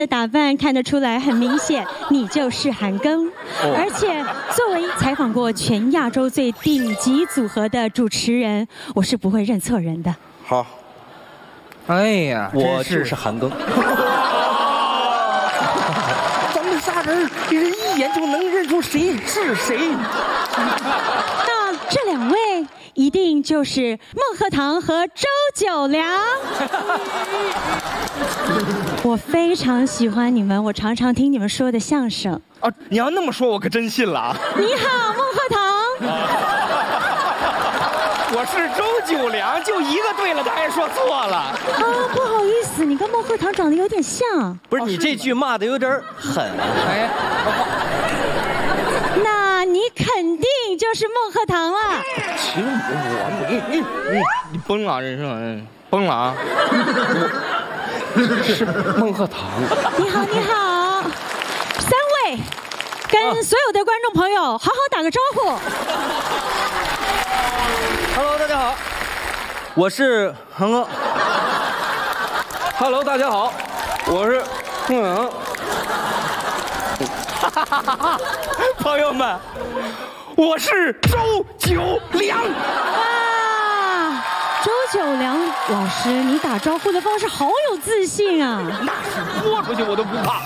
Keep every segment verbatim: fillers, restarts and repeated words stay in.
的打扮看得出来，很明显你就是韩庚。哦、而且作为采访过全亚洲最顶级组合的主持人，我是不会认错人的。 好， 哎呀， 我就是韩庚。 咱们仨人人一眼就能认出谁是谁。 那这两位一定就是孟鹤堂和周九良。我非常喜欢你们，我常常听你们说的相声。 哦，你要那么说，我可真信了啊！ 你好，孟鹤堂。 我是周九良，就一个对了，他还说错了。啊， 不好意思，你跟孟鹤堂长得有点像。 不是，你这句骂的有点狠。哎， 那你肯定就是孟鹤堂了。 其实我你你你你崩了，人生崩了啊！是孟鹤堂。 你好，你好，三位，跟所有的观众朋友好好打个招呼。 Hello， 大家好，我是韩庚。 Hello， 大家好，我是孟阳。 朋友们，我是周九良。 哇，周九良老师，你打招呼的方式好有自信啊！ 那是豁出去我都不怕。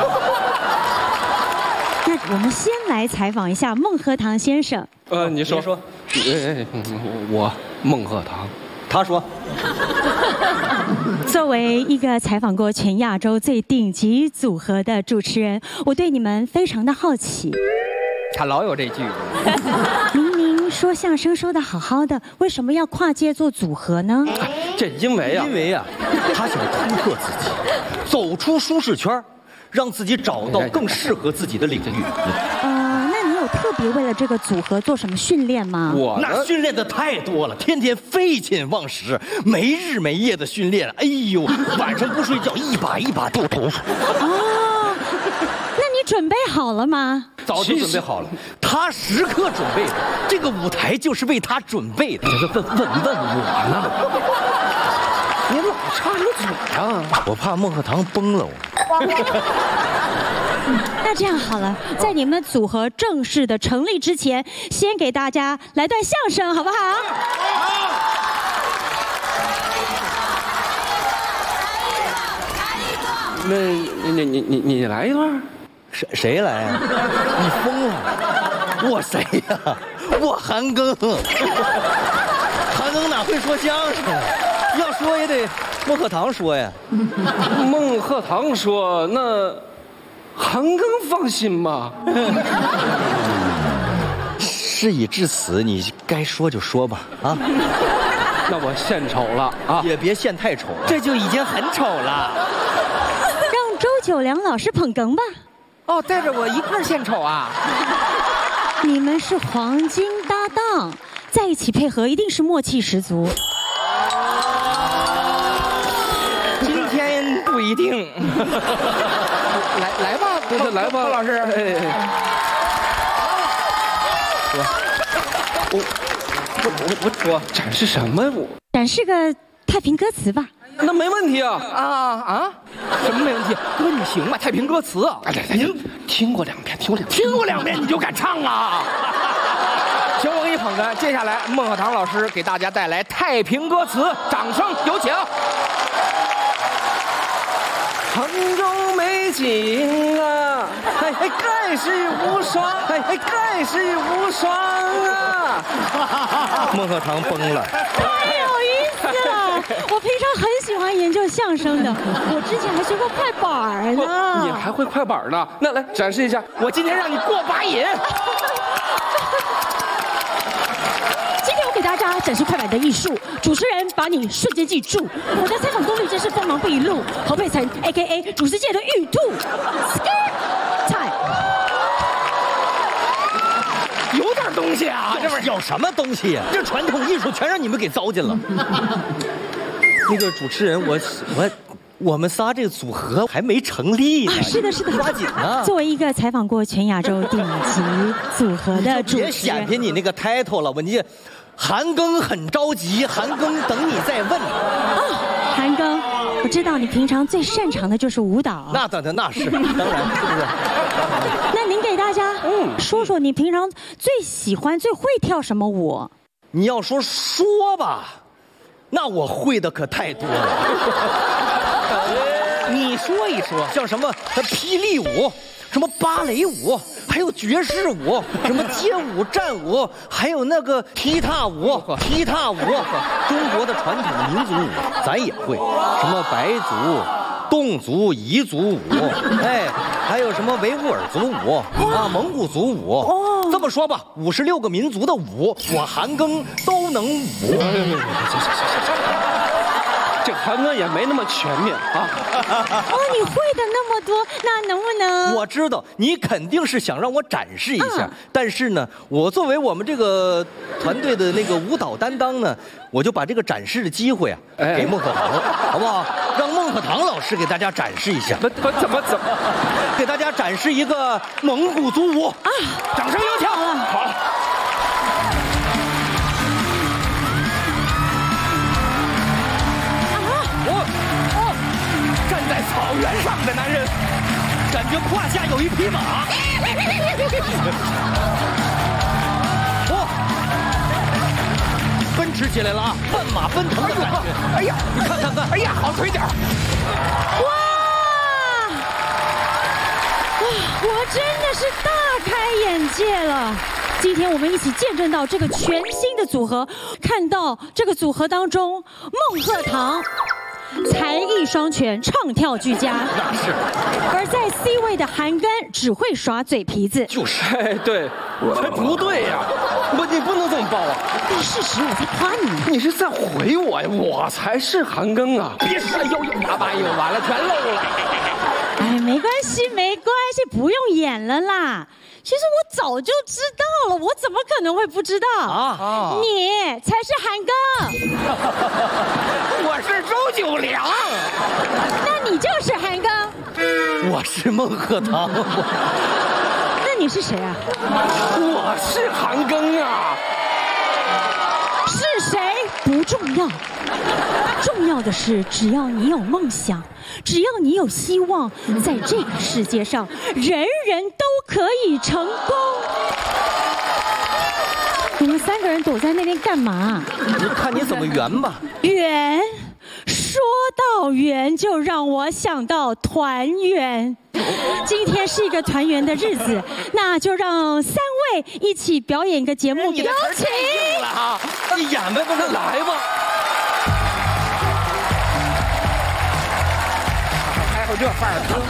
那我们先来采访一下孟鹤堂先生。 呃，你说， 你说， 哎，我孟鹤堂， 他说。 作为一个采访过全亚洲最顶级组合的主持人，我对你们非常的好奇。 他老有这句。 明明说相声说得好好的，为什么要跨界做组合呢？ 这因为啊， 因为啊，他想突破自己，走出舒适圈，让自己找到更适合自己的领域。 呃，那你有特别为了这个组合做什么训练吗？ 我那训练的太多了，天天废寝忘食，没日没夜的训练。哎呦，晚上不睡觉，一把一把做图。 哦，那你准备好了吗？ 早就准备好了，他时刻准备的，这个舞台就是为他准备的。问问问问我呢？ 你老插着嘴啊！ 我怕孟鹤堂崩了我。 那这样好了，在你们组合正式的成立之前，先给大家来段相声，好不好？ 那你你你你来一段？ 谁谁来啊？你疯了？我谁呀、啊？我韩庚。韩庚哪会说相声？要说也得孟鹤堂说呀。 孟鹤堂说，那韩庚放心吧。 事已至此，你该说就说吧，啊。 那我献丑了啊！ 也别献太丑了， 这就已经很丑了。 让周九良老师捧哏吧。 哦，带着我一块献丑啊！ 你们是黄金搭档，在一起配合一定是默契十足。 今天不一定。来来吧， 对对，来吧， 高老师。 哎，我我我我我展示什么？我展示个太平歌词吧。 那没问题啊啊啊！什么没问题？哥，你行吗？太平歌词。 哎，您听过两遍，听过两遍， 听过两遍你就敢唱啊？行，我给你捧哏。接下来，孟鹤堂老师给大家带来太平歌词，掌声有请。 杭州美景啊，哎哎，盖世无双，哎哎，盖世无双啊！ 孟鹤堂崩了。 太有意思了！我平常很喜欢研究相声的，我之前还学过快板呢。 你还会快板呢？那来展示一下， 我今天让你过把瘾。 今天我给大家展示快板的艺术，主持人把你瞬间记住。我的采访功力真是锋芒毕露。侯佩岑 A K A 主持界的玉兔 ，Time。 有点东西啊，这不是有什么东西呀、啊？这传统艺术全让你们给糟践了。那个主持人，我我我们仨这个组合还没成立呢。 啊，是的，是的， 抓紧啊！ 作为一个采访过全亚洲顶级组合的主持人， 别显摆你那个 title 了，我你韩庚很着急，韩庚等你再问。 哦，韩庚， 我知道你平常最擅长的就是舞蹈。 那当然，那是当然，是不是？ 那您给大家说说你平常最喜欢、最会跳什么舞？ 你要说说吧，那我会的可太多了。你说一说，像什么霹雳舞，什么芭蕾舞，还有爵士舞，什么街舞、战舞，还有那个踢踏舞、踢踏舞，中国的传统民族舞咱也会，什么白族、侗族、彝族舞，哎，还有什么维吾尔族舞啊、蒙古族舞。这么说吧，五十六个民族的舞，我韩庚都能舞。 这韩庚也没那么全面啊！ 哦，你会的那么多，那能不能？ 我知道你肯定是想让我展示一下， 嗯、 但是呢，我作为我们这个团队的那个舞蹈担当呢，我就把这个展示的机会啊给孟鹤堂，好不好？让孟鹤堂老师给大家展示一下。 不不，怎么怎么？ 给大家展示一个蒙古族舞啊！ 掌声有请。好了。在草原上的男人，感觉胯下有一匹马。 哦，奔驰起来了啊！奔马奔腾的感觉。 哎呀， 你看看看， 哎呀，好腿点儿。 哇！哇，我真的是大开眼界了。今天我们一起见证到这个全新的组合，看到这个组合当中，孟鹤堂。才艺双全，唱跳俱佳。 那是。 而在 C 位的韩庚只会耍嘴皮子。 就是。 哎，对，我不对呀、啊，不，你不能这么报啊！ 但事实我在夸你。 你是在回我呀？我才是韩庚啊！别说，哎呦呦，呀吧呦，完了，全漏了。 哎，没关系，没关系，不用演了啦。其实我早就知道了，我怎么可能会不知道啊？你才是韩庚， 我是周九良， 那你就是韩庚， 我是孟鹤堂， 那你是谁啊？ 我是韩庚啊， 是谁不重要，重要的是只要你有梦想。只要你有希望，在这个世界上，人人都可以成功。你们三个人躲在那边干嘛？ 你看你怎么圆吧。 圆，说到圆，就让我想到团圆。今天是一个团圆的日子，那就让三位一起表演一个节目。有请。 你演呗，不是来吧。 这范儿的。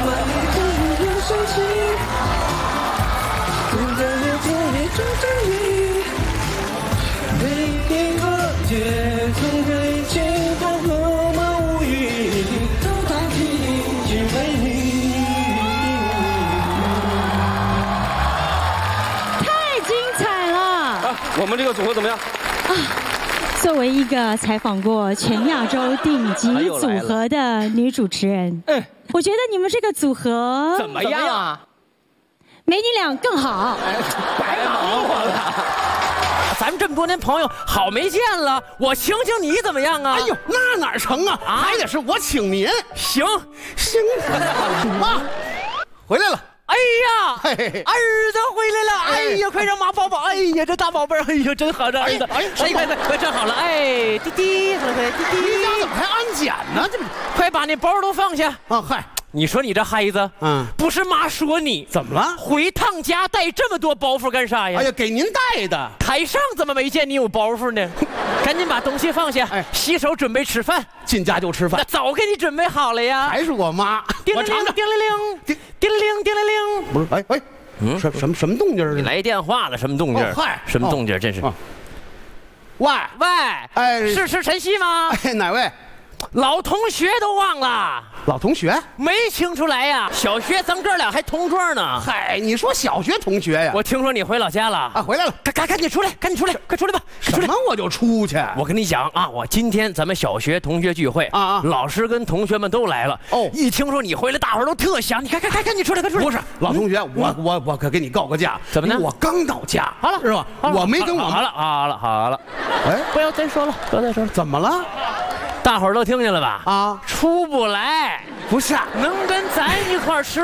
太精彩了！ 啊，我们这个组合怎么样？啊。 作为一个采访过全亚洲顶级组合的女主持人，嗯，我觉得你们这个组合怎么样啊？ 没你俩更好。 白忙活了。 咱们这么多年朋友，好没见了，我请请你怎么样啊？ 哎呦，那哪成啊？啊还得是我请您。 行行，妈，回来了。 哎呀，儿子回来了！哎呀，快让妈抱抱！哎呀，这大宝贝儿，哎呀，真好，这儿子！哎，快快快，站好了！哎，弟弟，快快，弟弟， 你家怎么还安检呢？这快把那包都放下！ 啊，嗨， 你说你这孩子，嗯，不是妈说你怎么了？ 回趟家带这么多包袱干啥呀？ 哎呀，给您带的。 台上怎么没见你有包袱呢？赶紧把东西放下，哎，洗手准备吃饭。 进家就吃饭， 那早给你准备好了呀。 还是我妈。 叮铃铃，叮铃铃，叮叮铃叮铃铃。 不是，哎哎，嗯，什什么什么动静儿？ 你来电话了，什么动静？ 嗨， 什么动静？真是。 喂喂， 哎， 是是晨曦吗？ 哎，哪位？ 老同学都忘了。 老同学没听出来呀？小学咱哥俩还同桌呢。 嗨，你说小学同学呀？ 我听说你回老家了啊， 回来了， 赶赶赶紧出来，赶紧出来，快出来吧！ 什么我就出去？ 我跟你讲啊，我今天咱们小学同学聚会啊啊，老师跟同学们都来了。哦，一听说你回来，大伙儿都特想你，赶赶赶赶紧出来，快出来！ 不是老同学，我我我可给你告个假， 怎么呢？ 我刚到家， 好了是吧？我没跟我好了好了好了，哎， 不要再说了，不要再说了，怎么了？ 大伙儿都听见了吧？ 啊， 出不来， 不是啊， 能跟咱一块儿吃